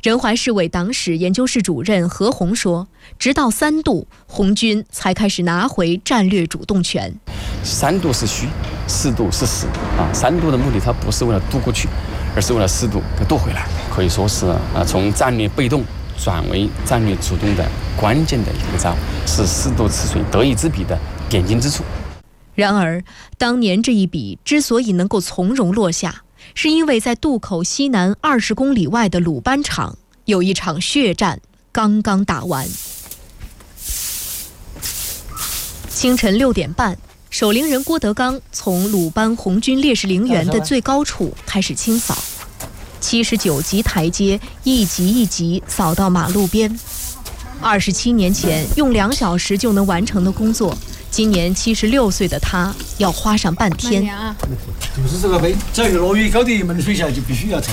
仁怀市委党史研究室主任何红说，直到3渡，红军才开始拿回战略主动权。 3渡是虚，4渡是实啊。3渡的目的，它不是为了渡过去，而是为了4渡给渡回来。可以说是从战略被动转为战略主动的关键的一个招，是4渡治水得一之笔的点睛之处。 然而，当年这一笔之所以能够从容落下，是因为在渡口西南20公里外的鲁班场，有一场血战刚刚打完。清晨6点半，守陵人郭德纲从鲁班红军烈士陵园的最高处开始清扫，79级台阶一级一级扫到马路边。27年前用2小时就能完成的工作，今年76岁的他要花上半天。 就是这个碑，这个落雨高的门水下就必须要抄。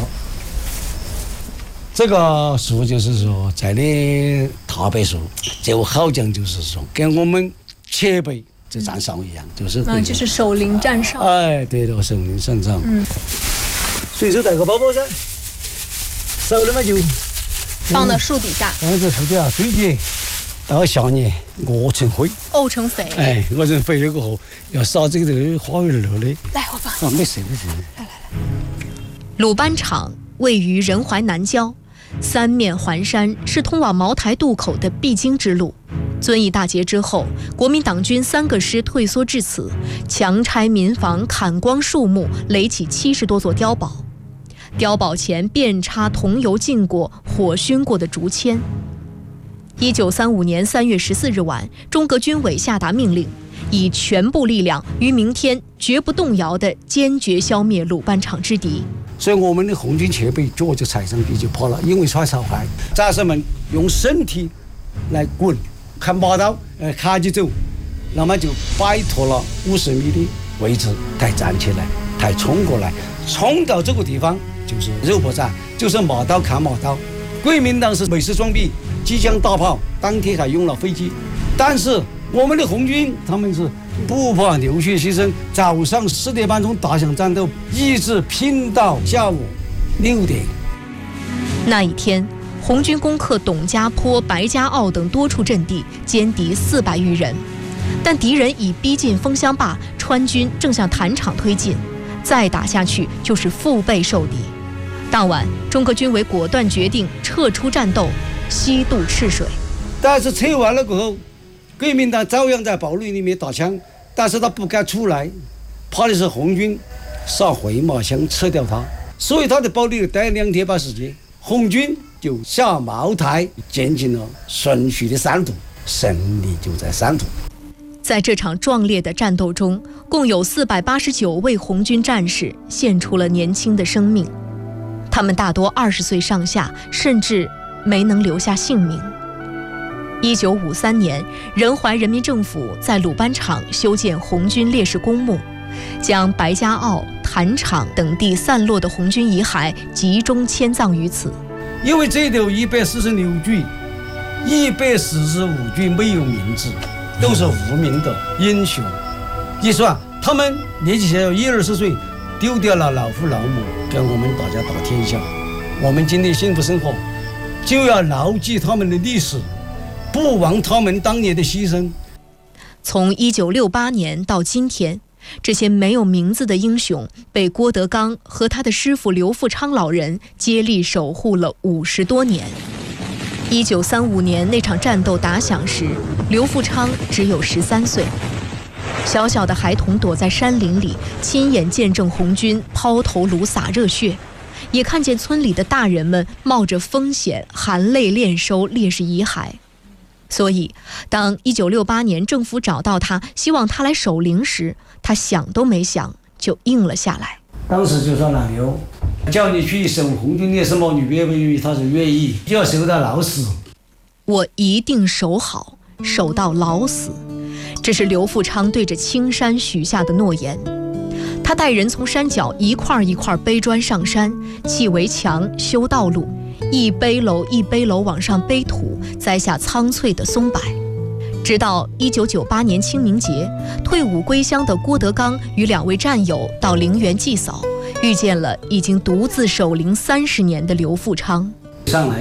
这个树就是说栽的大柏树，就好讲就是说跟我们前辈这站哨一样， 就是守陵站哨。 哎，对了，守陵站哨。随手带个包包噻，手里面就放到树底下， 放在树底下水节。到下年沤成灰， 沤成肥。 哎，沤成肥了过后，要撒这个花园乐的。 来，我放。 没事没事。 来。 鲁班场位于仁怀南郊，3面环山，是通往茅台渡口的必经之路。遵义大捷之后，国民党军3个师退缩至此，强拆民房，砍光树木，垒起70多座碉堡。碉堡前遍插桐油浸过、火熏过的竹签。1935年3月14日晚，中革军委下达命令，以全部力量于明天绝不动摇地坚决消灭鲁班场之敌。 所以我们的红军前辈脚就踩上去就跑了，因为耍超快，战士们用身体来滚，看马刀卡起走，那么就摆脱了50米的位置，才站起来，才冲过来，冲到这个地方就是肉搏战，就是马刀砍马刀。国民党是美式装备，机枪大炮，当天还用了飞机，但是我们的红军他们是不怕流血牺牲，早上4点半从打响战斗，一直拼到下午6点。 那一天，红军攻克董家坡、白家坳等多处阵地，歼敌400余人，但敌人已逼近枫香坝，川军正向坛场推进，再打下去就是腹背受敌。当晚，中革军委果断决定撤出战斗，西渡赤水。 但是撤完了过后，国民党照样在堡垒里面打枪，但是他不敢出来，怕的是红军撒回马枪撤掉他，所以他的堡垒待2天半时间，红军就下茅台进行了顺序的3渡，胜利就在3渡。 在这场壮烈的战斗中，共有489位红军战士献出了年轻的生命，他们大多20岁上下，甚至没能留下性命。1953年，仁怀人民政府在鲁班场修建红军烈士公墓，将白家坳、坛场等地散落的红军遗骸集中迁葬于此。 因为这头146具、145具没有名字，都是无名的英雄。一算，他们年纪小20岁，丢掉了老父老母，跟我们大家打天下。我们今天幸福生活，就要牢记他们的历史，不忘他们当年的牺牲。 从1968年到今天，这些没有名字的英雄被郭德纲和他的师傅刘富昌老人接力守护了50多年。1935年那场战斗打响时，刘富昌只有13岁。小小的孩童躲在山林里，亲眼见证红军抛头颅洒热血，也看见村里的大人们冒着风险含泪敛收烈士遗骸。所以当1968年政府找到他，希望他来守陵时，他想都没想就应了下来。 当时就说了刘，叫你去守红军烈士墓，你愿不愿意？他说愿意，就要守到老死。 我一定守好，守到老死。这是刘富昌对着青山许下的诺言。他带人从山脚一块一块背砖上山，砌围墙，修道路，一背篓一背篓往上背土，栽下苍翠的松柏。直到1998年清明节，退伍归乡的郭德纲与2位战友到陵园祭扫，遇见了已经独自守陵30年的刘富昌。 上来